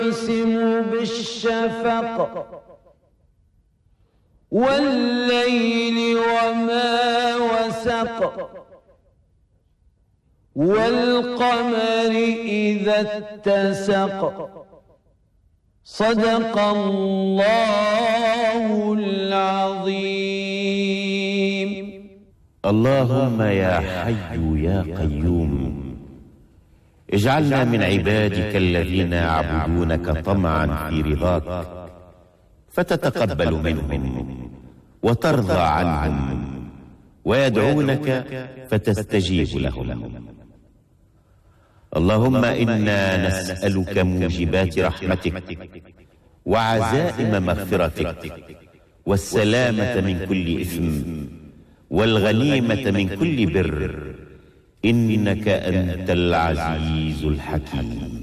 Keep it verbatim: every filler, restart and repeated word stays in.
يقسم بالشفق والليل وما وسق والقمر إذا اتسق صدق الله العظيم. اللهم يا حي يا قيوم اجعلنا من عبادك الذين يعبدونك طمعا في رضاك فتتقبل منهم وترضى عنهم ويدعونك فتستجيب لهم. اللهم إنا نسألك موجبات رحمتك وعزائم مغفرتك والسلامة من كل إثم والغنيمة من كل بر إنك أنت العزيز الحكيم.